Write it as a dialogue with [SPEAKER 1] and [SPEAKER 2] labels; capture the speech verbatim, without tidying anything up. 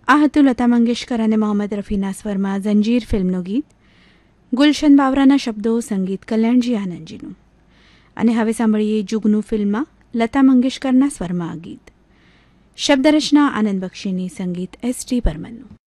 [SPEAKER 1] આ હતું લતા મંગેશકર અને મોહમ્મદ રફીના સ્વરમાં ઝંજીર ફિલ્મનું ગીત. ગુલશન બાવરાના શબ્દો, સંગીત કલ્યાણજી આનંદજીનું. અને હવે સાંભળીએ જુગનું ફિલ્મમાં લતા મંગેશકરના સ્વરમાં આ ગીત. શબ્દરચના આનંદ બક્ષીની, સંગીત એસ ટી બર્મનનું.